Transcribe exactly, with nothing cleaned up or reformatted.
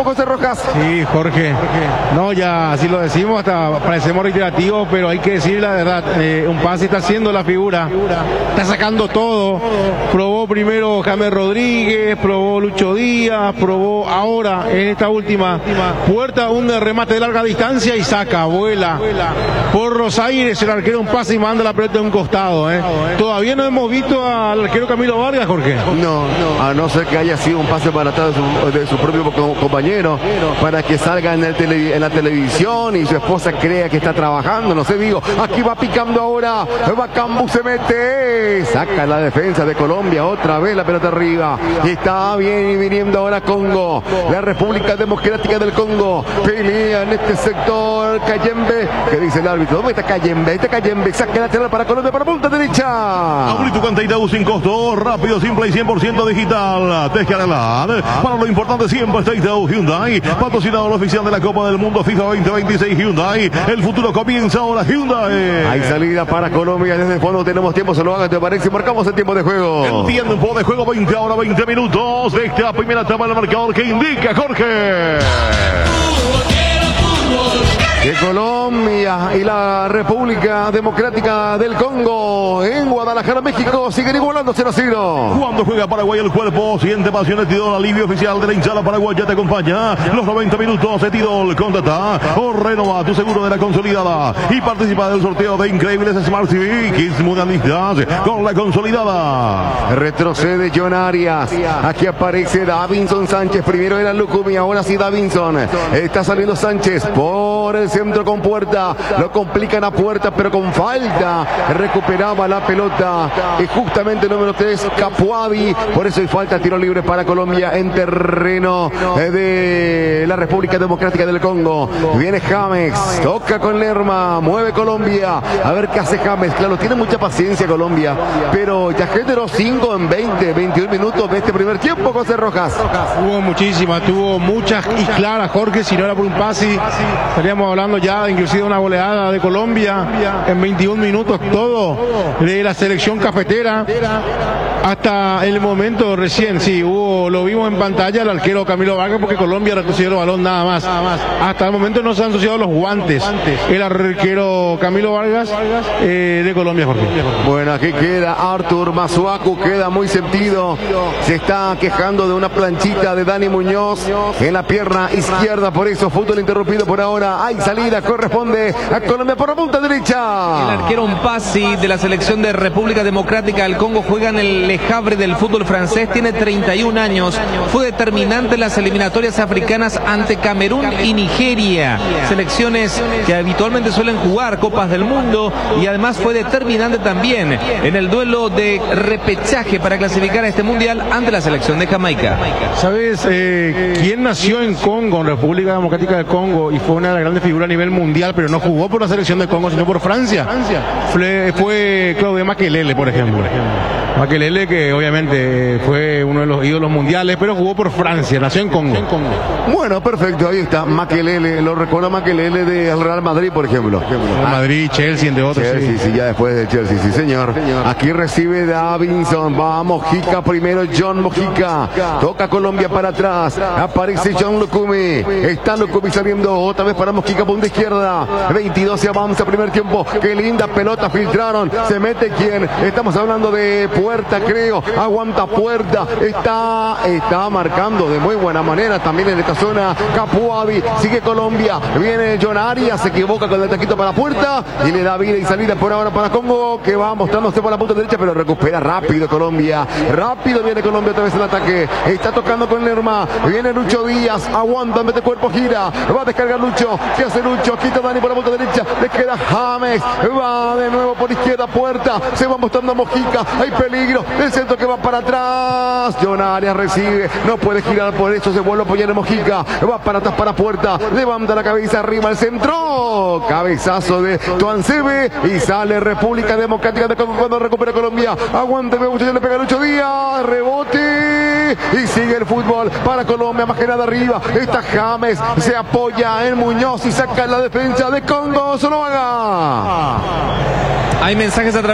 José Rojas. Sí, Jorge. No, ya así lo decimos, hasta parecemos reiterativos, pero hay que decir la verdad. Eh, un pase está haciendo la figura, está sacando todo. Probó primero James Rodríguez, probó Lucho Díaz, probó ahora en esta última puerta un remate de larga distancia y saca, vuela por los aires el arquero, un pase y manda la pelota de un costado. ¿eh? Todavía no hemos visto al arquero Camilo Vargas, Jorge. No, no, a no ser que haya sido un pase para atrás de su, de su propio compañero, para que salga en, el tele, en la televisión y su esposa crea que está trabajando, no sé, digo, aquí va picando ahora, Bakambu se mete, saca la defensa de Colombia, otra vez la pelota arriba, está bien y viniendo ahora Congo, la República Democrática del Congo, pelea en este sector, Cayembe, ¿qué dice el árbitro? ¿Dónde está Cayembe? Está Cayembe, saca lateral para Colombia, para punta derecha. Abrí tu cuenta Itaú sin costo, rápido, simple y cien por ciento digital, descarga. Para lo importante siempre está Itaú Hyundai, patrocinador oficial de la Copa del Mundo FIFA veinte veintiséis Hyundai, el futuro comienza ahora Hyundai. Hay salida para Colombia, desde el fondo tenemos tiempo, se lo haga, te parece, marcamos el tiempo de juego. El tiempo de juego, veinte ahora veinte minutos de esta primera etapa del marcador que indica Jorge. De Colombia y la República Democrática del Congo en Guadalajara, México, siguen igualando cero a cero. Cuando juega Paraguay el cuerpo, siente pasión, Tidol, alivio oficial de la hinchada paraguaya te acompaña. Los noventa minutos de Tidol, contrata o renova tu seguro de la consolidada y participa del sorteo de increíbles Smart T V Kids mundialistas con la consolidada. Retrocede John Arias, aquí aparece Davinson Sánchez, primero era Lucumi, ahora sí Davinson, está saliendo Sánchez por el centro con Puerta, lo complican a Puerta pero con falta, recuperaba la pelota y justamente el número tres Capuadi, por eso hay falta, tiro libre para Colombia en terreno de la República Democrática del Congo. Viene James, toca con Lerma, mueve Colombia, a ver qué hace James, claro, tiene mucha paciencia Colombia, pero ya generó cinco en veinte, veintiún minutos de este primer tiempo. José Rojas. Tuvo muchísimas, tuvo muchas y claras, Jorge, si no era por un pase estaríamos hablando ya inclusive una goleada de Colombia en veintiún minutos, todo de la selección cafetera hasta el momento recién, sí, hubo, lo vimos en pantalla el arquero Camilo Vargas porque Colombia retrocedió el balón nada más, hasta el momento no se han asociado los guantes el arquero Camilo Vargas eh, de Colombia, Jorge. Bueno, aquí queda Artur Masuaku, queda muy sentido, se está quejando de una planchita de Dani Muñoz en la pierna izquierda, por eso fútbol interrumpido por ahora, hay salida, corresponde a Colombia por la punta derecha. El arquero Mpasi de la selección de República Democrática del Congo juega en el Le Havre del fútbol francés, tiene treinta y un años, fue determinante en las eliminatorias africanas ante Camerún y Nigeria, selecciones que habitualmente suelen jugar Copas del Mundo, y además fue determinante también en el duelo de repechaje para clasificar a este mundial ante la selección de Jamaica. ¿Sabes eh, quién nació en Congo, en República Democrática del Congo, y fue una de las grandes figuras a nivel mundial, pero no jugó por la selección de Congo, sino por Francia? Fue, fue Claude Makelele, por ejemplo. Makelele, que obviamente fue uno de los ídolos mundiales, pero jugó por Francia, nació en Congo. Bueno, perfecto, ahí está Makelele, lo recuerda Makelele del Real Madrid, por ejemplo. Real Madrid, Chelsea, entre otros. Chelsea, sí. sí, ya después de Chelsea, sí, señor. Aquí recibe Davinson, va Mojica primero, John Mojica, toca Colombia para atrás, aparece John Lucumi, está Lucumi saliendo otra vez para Mojica, punta izquierda, veintidós se avanza, primer tiempo, qué linda pelota filtraron, se mete quién, estamos hablando de Puerta, creo, aguanta Puerta, está, está marcando de muy buena manera también en esta zona Capuadi, sigue Colombia, viene John Arias, se equivoca con el taquito para Puerta y le da vida y salida por ahora para Congo, que va mostrándose por la punta derecha, pero recupera rápido Colombia, rápido viene Colombia otra vez en ataque, está tocando con Lerma, viene Lucho Díaz, aguanta, mete cuerpo, gira, va a descargar Lucho, ¿qué hace Lucho? Quita Dani por la punta derecha, le queda James, va de nuevo por izquierda Puerta, se va mostrando a Mojica, hay peligro, el centro que va para atrás, John Arias recibe, no puede girar, por eso se vuelve a apoyar en Mojica, va para atrás para Puerta, levanta la cabeza arriba al centro, cabezazo de Tuansebe y sale República Democrática de Congo cuando recupera Colombia, aguante, muchachos, le pega Lucho Díaz, rebote y sigue el fútbol para Colombia, más que nada arriba, está James, se apoya en Muñoz y saca la defensa de Congo, Zuluaga. Hay mensajes a través